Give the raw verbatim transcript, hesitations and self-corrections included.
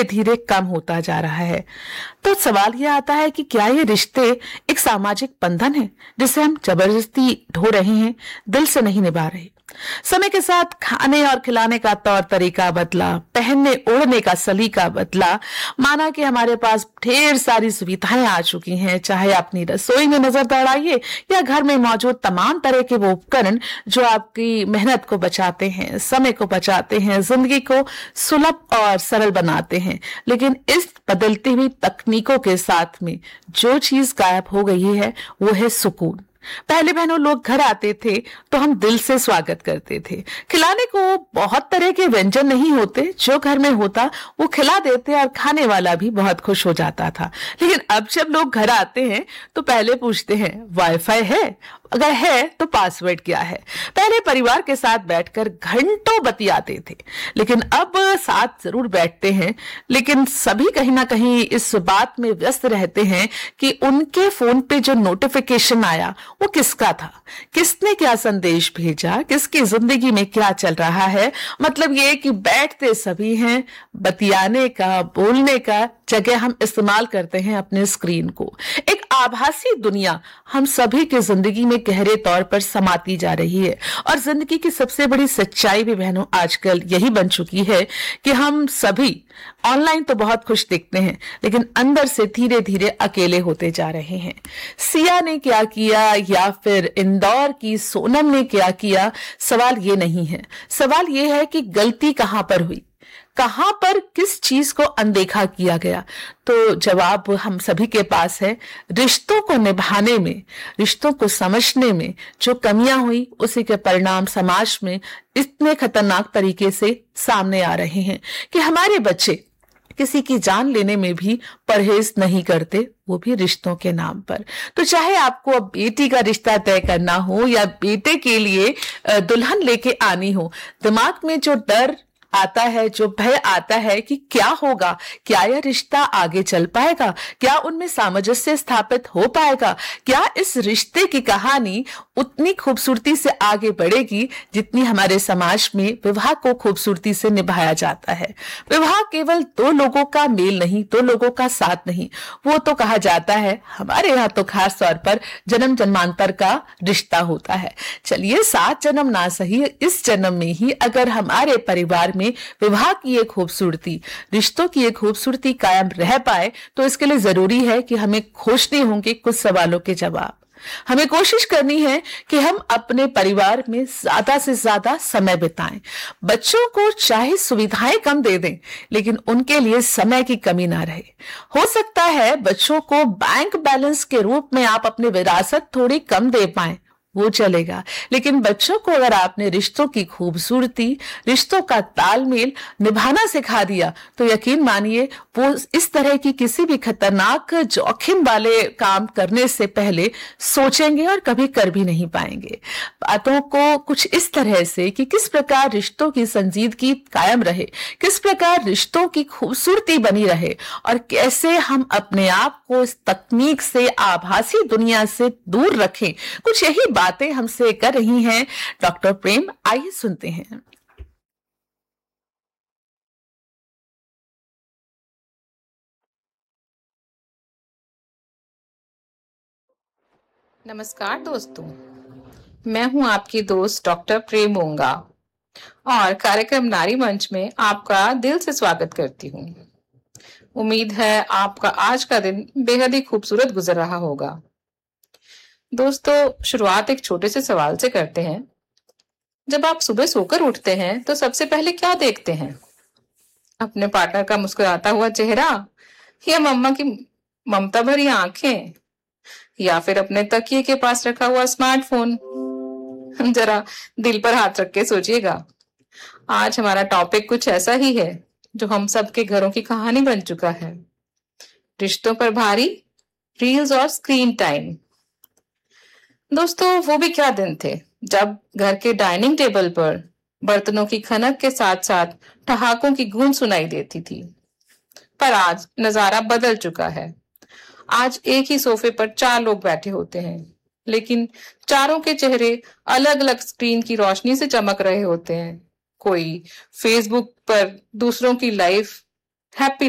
धीरे धीरे कम होता जा रहा है। तो सवाल यह आता है कि क्या ये रिश्ते एक सामाजिक बंधन है जिसे हम जबरदस्ती ढो रहे हैं, दिल से नहीं निभा रहे। समय के साथ खाने और खिलाने का तौर तरीका बदला, पहनने ओढ़ने का सलीका बदला, माना कि हमारे पास ढेर सारी सुविधाएं आ चुकी हैं। चाहे अपनी रसोई में नजर दौड़ाइए या घर में मौजूद तमाम तरह के वो उपकरण जो आपकी मेहनत को बचाते हैं, समय को बचाते हैं, जिंदगी को सुलभ और सरल बनाते हैं। लेकिन इस बदलती हुई तकनीकों के साथ में जो चीज गायब हो गई है वो है सुकून। पहले बहनों लोग घर आते थे तो हम दिल से स्वागत करते थे। खिलाने को बहुत तरह के व्यंजन नहीं होते, जो घर में होता वो खिला देते और खाने वाला भी बहुत खुश हो जाता था। लेकिन अब जब लोग घर आते हैं तो पहले पूछते हैं वाईफाई है, अगर है तो पासवर्ड क्या है। पहले परिवार के साथ बैठकर घंटों बतियाते थे, लेकिन अब साथ जरूर बैठते हैं, लेकिन सभी कहीं ना कहीं इस बात में व्यस्त रहते हैं कि उनके फोन पे जो नोटिफिकेशन आया वो किसका था, किसने क्या संदेश भेजा, किसकी जिंदगी में क्या चल रहा है। मतलब ये कि बैठते सभी हैं, बतियाने का, बोलने का जगह हम इस्तेमाल करते हैं अपने स्क्रीन को। एक आभासी दुनिया हम सभी की जिंदगी में गहरे तौर पर समाती जा रही है। और जिंदगी की सबसे बड़ी सच्चाई भी बहनों आजकल यही बन चुकी है कि हम सभी ऑनलाइन तो बहुत खुश दिखते हैं, लेकिन अंदर से धीरे धीरे अकेले होते जा रहे हैं। सिया ने क्या किया या फिर इंदौर की सोनम ने क्या किया, सवाल ये नहीं है। सवाल ये है कि गलती कहां पर हुई, कहां पर किस चीज को अनदेखा किया गया। तो जवाब हम सभी के पास है। रिश्तों को निभाने में, रिश्तों को समझने में जो कमियां हुई उसी के परिणाम समाज में इतने खतरनाक तरीके से सामने आ रहे हैं कि हमारे बच्चे किसी की जान लेने में भी परहेज नहीं करते, वो भी रिश्तों के नाम पर। तो चाहे आपको अब बेटी का रिश्ता तय करना हो या बेटे के लिए दुल्हन लेके आनी हो, दिमाग में जो डर आता है, जो भय आता है कि क्या होगा, क्या यह रिश्ता आगे चल पाएगा, क्या उनमें सामंजस्य स्थापित हो पाएगा, क्या इस रिश्ते की कहानी उतनी खूबसूरती से आगे बढ़ेगी जितनी हमारे समाज में विवाह को खूबसूरती से निभाया जाता है। विवाह केवल दो लोगों का मेल नहीं, दो लोगों का साथ नहीं, वो तो कहा जाता है, हमारे यहाँ तो खास तौर पर जन्म जन्मांतर का रिश्ता होता है। चलिए सात जन्म ना सही, इस जन्म में ही अगर हमारे परिवार में विवाह की एक खूबसूरती, रिश्तों की एक खूबसूरती कायम रह पाए, तो इसके लिए जरूरी है कि हमें खोजने होंगे कुछ सवालों के जवाब। हमें कोशिश करनी है कि हम अपने परिवार में ज्यादा से ज्यादा समय बिताएं। बच्चों को चाहे सुविधाएं कम दे दें, लेकिन उनके लिए समय की कमी ना रहे। हो सकता है बच्चों को बैंक बैलेंस के रूप में आप अपनी विरासत थोड़ी कम दे पाएं, वो चलेगा, लेकिन बच्चों को अगर आपने रिश्तों की खूबसूरती, रिश्तों का तालमेल निभाना सिखा दिया, तो यकीन मानिए वो इस तरह की किसी भी खतरनाक जोखिम वाले काम करने से पहले सोचेंगे और कभी कर भी नहीं पाएंगे। बातों को कुछ इस तरह से कि किस प्रकार रिश्तों की संजीदगी कायम रहे, किस प्रकार रिश्तों की खूबसूरती बनी रहे और कैसे हम अपने आप को इस तकनीक से, आभासी दुनिया से दूर रखें, कुछ यही बातें हमसे कर रही हैं डॉक्टर प्रेम। आइए सुनते हैं। नमस्कार दोस्तों, मैं हूं आपकी दोस्त डॉक्टर प्रेम ओंगा और कार्यक्रम नारी मंच में आपका दिल से स्वागत करती हूं। उम्मीद है आपका आज का दिन बेहद ही खूबसूरत गुजर रहा होगा। दोस्तों, शुरुआत एक छोटे से सवाल से करते हैं। जब आप सुबह सोकर उठते हैं तो सबसे पहले क्या देखते हैं? अपने पार्टनर का मुस्कुराता हुआ चेहरा या मम्मा की ममता भरी आंखें या फिर अपने तकिए के पास रखा हुआ स्मार्टफोन? जरा दिल पर हाथ रख के सोचिएगा। आज हमारा टॉपिक कुछ ऐसा ही है जो हम सबके घरों की कहानी बन चुका है। रिश्तों पर भारी रील्स और स्क्रीन टाइम। दोस्तों, वो भी क्या दिन थे जब घर के डाइनिंग टेबल पर बर्तनों की खनक के साथ साथ ठहाकों की गूंज सुनाई देती थी। पर आज नजारा बदल चुका है। आज एक ही सोफे पर चार लोग बैठे होते हैं, लेकिन चारों के चेहरे अलग अलग स्क्रीन की रोशनी से चमक रहे होते हैं। कोई फेसबुक पर दूसरों की लाइफ, हैप्पी